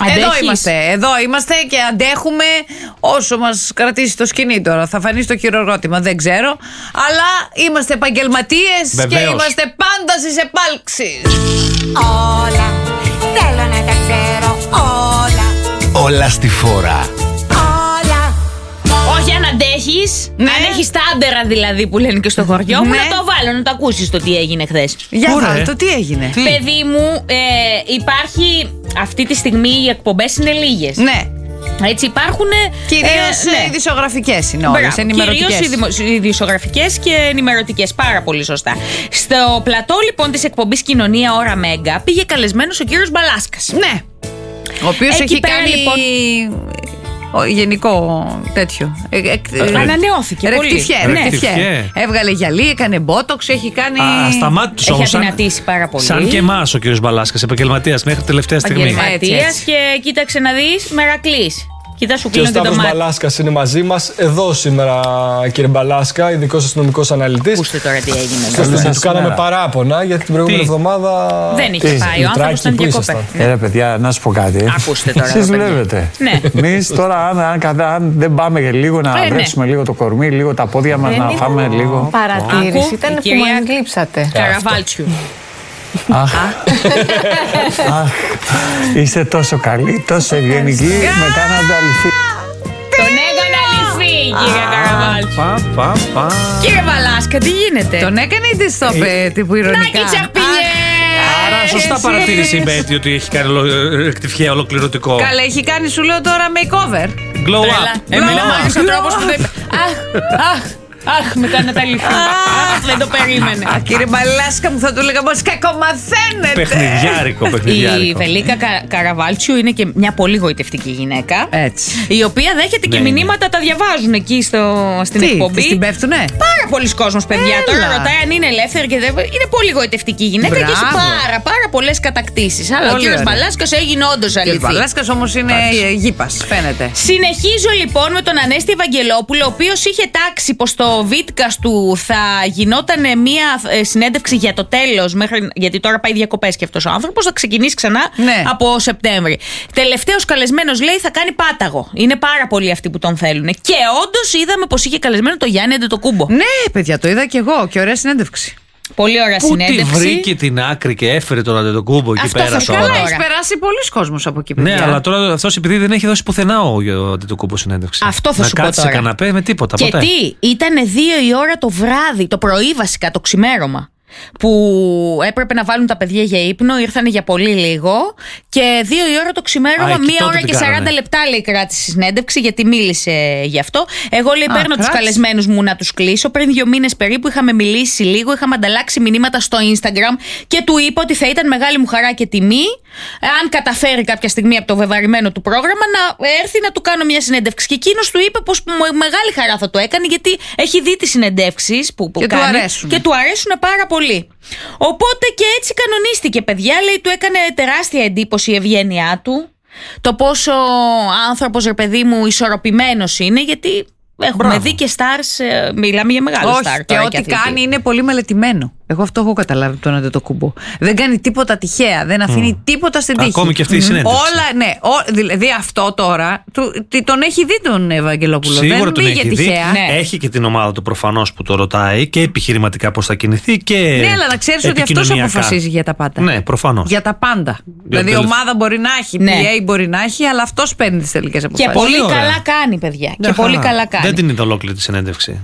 Εδώ είμαστε και αντέχουμε όσο μας κρατήσει το σκηνή τώρα. Θα φανεί στο χειροκρότημα, δεν ξέρω. Αλλά είμαστε επαγγελματίες και είμαστε πάντα στις επάλξεις. Όλα, θέλω να τα ξέρω όλα. Όλα στη φόρα. Όχι αν αντέχεις, αν έχεις τάντερα δηλαδή που λένε και στο χωριό μου, να το βάλω, να το ακούσεις το τι έγινε χθες. Για βάλω τι έγινε. Παιδί μου, υπάρχει αυτή τη στιγμή οι εκπομπές είναι λίγες. Ναι. Έτσι υπάρχουν. Κυρίως ειδησιογραφικές είναι όλες, ενημερωτικές. Κυρίως ειδησιογραφικές και ενημερωτικές. Πάρα πολύ σωστά. Στο πλατό λοιπόν της εκπομπής Κοινωνία Ώρα Μέγκα πήγε καλεσμένος ο κύριος Μπαλάσκας. Ναι. Ο οποίος έχει κάνει λοιπόν γενικό τέτοιο. Ανανεώθηκε πολύ. Ρεκτιφιέ. Έβγαλε γυαλί, έκανε μπότοξ, έχει κάνει. Σταμάτησε όμως. Έχει αδυνατήσει πάρα πολύ. Σαν και εμάς ο κύριος Μπαλάσκας, επαγγελματίας μέχρι τελευταία στιγμή. Επαγγελματίας και κοίταξε να δεις, μερακλής. Κοίτα, σου και ο Σταύρος Μπαλάσκας είναι μαζί μας εδώ σήμερα, κύριε Μπαλάσκα, ειδικός αστυνομικός αναλυτής. Ακούστε τώρα τι έγινε. Του κάναμε παράπονα γιατί την προηγούμενη εβδομάδα. Δεν είχε πάει, ο άνθρωπος ήταν διακοπές. Παιδιά, να σου πω κάτι. Ακούστε τώρα. Εσείς δουλεύετε. Εμείς τώρα, αν δεν πάμε και λίγο να βρέξουμε λίγο το κορμί, λίγο τα πόδια μας, να φάμε λίγο. Παρατήρηση ήταν που μας γλύψατε. Καραβάλτσιου. Αχ, είστε τόσο καλοί, τόσο ευγενικοί, με κάνατε αληθή. Τον έκανα αληθή, κύριε Καραβάλτσιου. Κύριε Βαλάσκα, τι γίνεται? Τον έκανε ή της το είπε τύπου ειρωνικά? Νάκη τσαχπινιέ. Άρα σωστά παρατήρησε η Μπέτη ότι έχει κάνει ρεκτιφιέ ολοκληρωτικό. Καλά, έχει κάνει, σου λέω τώρα, makeover. Glow up. Εμένα μου άρεσε ο τρόπος που δεν. Αχ, με κάνατε αλήθεια. Αχ, δεν το περίμενε. Κύριε Μπαλάσκα μου, θα του έλεγα πως κακομαθαίνετε. Παιχνιδιάρικο. Η Βελίκα Καραβάλτσιου είναι και μια πολύ γοητευτική γυναίκα. Έτσι. Η οποία δέχεται και μηνύματα, τα διαβάζουν εκεί στην εκπομπή. Την πέφτουνε. Πάρα πολλοί κόσμος, παιδιά. Τώρα ρωτάει αν είναι ελεύθερη και δεν. Είναι πολύ γοητευτική γυναίκα και έχει πάρα πολλές κατακτήσεις. Αλλά ο κύριος Μπαλάσκας έγινε όντως αληθή. Ο κύριος Μπαλάσκας όμως είναι γήπας, φαίνεται. Συνεχίζω λοιπόν με τον Ανέστη Ευαγγελόπουλο, ο οποίος είχε τάξει πως το βίτκας του θα γινόταν μια συνέντευξη για το τέλος, γιατί τώρα πάει διακοπές και αυτός ο άνθρωπος, θα ξεκινήσει ξανά από Σεπτέμβρη. Τελευταίος καλεσμένος, λέει, θα κάνει πάταγο. Είναι πάρα πολλοί αυτοί που τον θέλουν. Και όντως είδαμε πως είχε καλεσμένο το Γιάννη Αντετοκούμπο. Ναι, παιδιά, το είδα κι εγώ και ωραία συνέντευξη. Πολύ ωραία συνέντευξη. Πού τη βρήκε την άκρη και έφερε τον Αντετοκούμπο εκεί πέρα. Καλά, έχει περάσει πολλοί κόσμος από εκεί, παιδιά. Ναι, αλλά τώρα αυτός επειδή δεν έχει δώσει πουθενά ο Αντετοκούμπο συνέντευξη. Αυτό θα σου πω τώρα. Να κάτσει σε καναπέ με τίποτα. Και τι, ήτανε 2 η ώρα το βράδυ, το πρωί βασικά, το ξημέρωμα, που έπρεπε να βάλουν τα παιδιά για ύπνο, ήρθανε για πολύ λίγο και 2 η ώρα το ξημέρωμα, 1 ώρα και 40 λεπτά, λέει, κράτησε συνέντευξη, γιατί μίλησε γι' αυτό. Εγώ, λέει, παίρνω τους καλεσμένους μου να τους κλείσω. Πριν 2 μήνες περίπου είχαμε μιλήσει λίγο, είχαμε ανταλλάξει μηνύματα στο Instagram και του είπα ότι θα ήταν μεγάλη μου χαρά και τιμή, αν καταφέρει κάποια στιγμή από το βεβαρημένο του πρόγραμμα, να έρθει να του κάνω μια συνέντευξη. Και εκείνος του είπε πως μεγάλη χαρά θα το έκανε, γιατί έχει δει τις συνεντεύξεις που κάνει και του αρέσουν πάρα πολύ. Οπότε και έτσι κανονίστηκε, παιδιά. Λέει, του έκανε τεράστια εντύπωση η ευγένειά του, το πόσο άνθρωπος, ρε παιδί μου, ισορροπημένος είναι, γιατί έχουμε δει και stars, μιλάμε για μεγάλο star. Και ό,τι κάνει είναι πολύ μελετημένο. Εγώ αυτό έχω καταλάβει τον Αντετοκούμπο. Δεν κάνει τίποτα τυχαία, δεν αφήνει τίποτα στην τύχη. Ακόμη και αυτή η συνέντευξη. Όλα, ναι. Δηλαδή αυτό τώρα τον έχει δει τον Ευαγγελόπουλο. Σίγουρα δεν τον έχει δει. τυχαία. Έχει και την ομάδα του προφανώς που το ρωτάει και επιχειρηματικά πώς θα κινηθεί και. Ναι, αλλά να ξέρεις ότι αυτός αποφασίζει για τα πάντα. Ναι, προφανώς. Για τα πάντα. Δηλαδή η ομάδα μπορεί να έχει, PA μπορεί να έχει, αλλά αυτός παίρνει τις τελικές αποφάσεις. Και πολύ καλά κάνει, παιδιά. Και πολύ καλά κάνει. Δεν την είδα ολόκληρη τη συνέντευξη.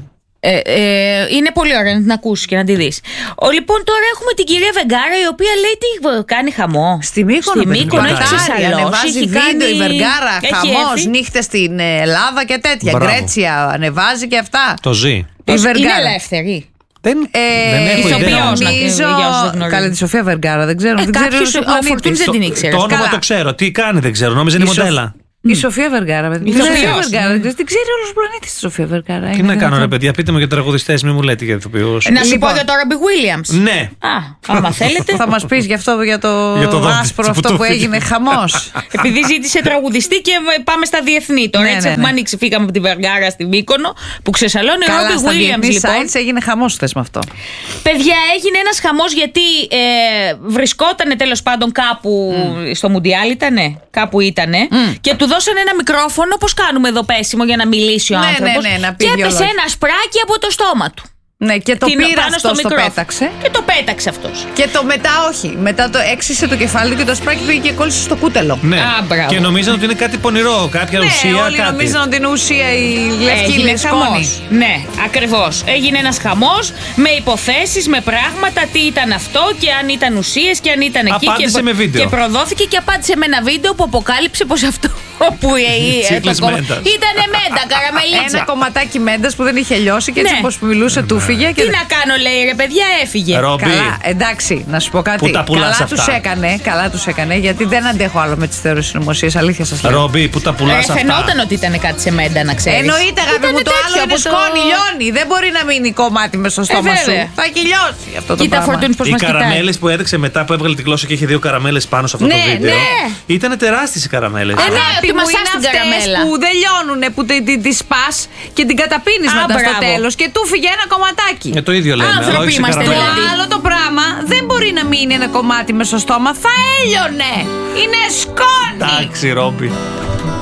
Είναι πολύ ωραία να την ακούσεις και να τη δεις. Λοιπόν, τώρα έχουμε την κυρία Βεγγάρα, η οποία λέει τι κάνει χαμό. Στη Μύκονο έχει ξεσαλώσει. Ανεβάζει βίντεο η Βεγγάρα, χαμός, νύχτες στην Ελλάδα και τέτοια. Γκρέτσια ανεβάζει και αυτά. Το ζει. Είναι ελεύθερη. Δεν έχω ιδέα. Καλά, τη Σοφία Βεργάρα, δεν ξέρω. Κάποιος ο Φορτούνης δεν την ήξερε. Το όνομα το ξέρω. Τι κάνει δεν ξέρω. Νόμιζα είναι μοντέλα. Η Σοφία Βεργάρα, παιδιά. Η Σοφία Βεργάρα. Δεν ξέρει όλο ο πλανήτη τη Σοφία Βεργάρα. Τι να κάνω, ρε παιδιά, πείτε μου για τραγουδιστές, μην μου λέτε για ηθοποιούς. Να σου πω για το Ρόμπι Williams. Ναι. Άμα θέλετε. Θα μας πεις γι' αυτό, για το άσπρο αυτό που έγινε χαμός. Επειδή ζήτησε τραγουδιστή και πάμε στα διεθνή τώρα. Έτσι έχουμε ανοίξει, φύγαμε από τη Βεργάρα στη Μύκονο που ξεσαλώνει. Ο Ρόμπι Williams λοιπόν. Έγινε χαμός χθες με αυτό. Παιδιά, έγινε ένας χαμός γιατί βρισκότανε τέλος πάντων κάπου στο Μουντιάλ ήτανε. Κάπου ήτανε. Και του δώσανε ένα μικρόφωνο, όπως κάνουμε εδώ πέσιμο για να μιλήσει ο άνθρωπος. Και έπεσε ένα σπράκι από το στόμα του. Ναι, και το πήρε αυτός, το πέταξε. Και το πέταξε αυτός. Και το μετά όχι. Μετά το έξισε το κεφάλι του και το σπράκι πήγε και κόλλησε στο κούτελο. Ναι. Και νομίζαν ότι είναι κάτι πονηρό, κάποια ουσία. Όλοι νομίζαν ότι είναι ουσία η λευκή λευκόνη. Ναι, ακριβώς. Έγινε ένας χαμός με υποθέσεις, με πράγματα, τι ήταν αυτό και αν ήταν ουσίες και αν ήταν εκεί. Απάντησε με βίντεο. Και προδόθηκε και απάντησε με ένα βίντεο που αποκάλυψε πως αυτό που ήτανε μέντα, καραμελίτσα. Ένα κομματάκι μέντα που δεν είχε λιώσει και έτσι όπως μιλούσε του. Τι να κάνω, λέει, ρε παιδιά, έφυγε. Καλά, εντάξει, να σου πω κάτι. Καλά τους έκανε, γιατί δεν αντέχω άλλο με τις θεωρίες συνωμοσίες. Αλήθεια σας λέω. Ρόμπι, που τα πουλάς αυτά. Φαινόταν ότι ήταν κάτι σε μέντα, να ξέρεις. Εννοείται, αγάπη μου, το άλλο είναι σκόνη, λιώνει. Δεν μπορεί να μείνει κομμάτι μες στο στόμα σου. Θα κυλιώσει αυτό το πράγμα. Οι καραμέλες που έδειξε μετά που έβγαλε τη γλώσσα και είχε 2 καραμέλες πάνω σε αυτό το βίντεο. Ήταν τεράστιες οι καραμέλες. Αγάπη μου, είναι αυτές που δεν λιώνουνε, που τη σπάς και την καταπίνεις μετά στο τέλος και του φύγε ένα κομματάκι. Το ίδιο λέμε. Άνθρωποι είμαστε δηλαδή. Άλλο το πράγμα δεν μπορεί να μείνει ένα κομμάτι μες στο στόμα. Θα έλειωνε. Είναι σκόνη. Εντάξει, Ρόμπι.